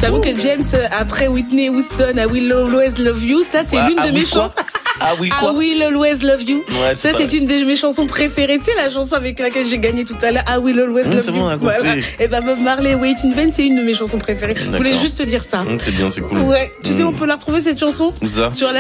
t'avoue que James, après Whitney Houston, I Will Always Love You, ça c'est l'une de mes chansons. Ah oui, quoi? I Will Always Love You. Ouais, ça, c'est une de mes chansons préférées. Tu sais, la chanson avec laquelle j'ai gagné tout à l'heure. I Will Always Love You. Bon, voilà. Et ben, Bob Marley, Wait in Vain, c'est une de mes chansons préférées. Je voulais juste te dire ça. C'est bien, c'est cool. Ouais. Tu sais, on peut la retrouver, cette chanson? Où ça? Sur la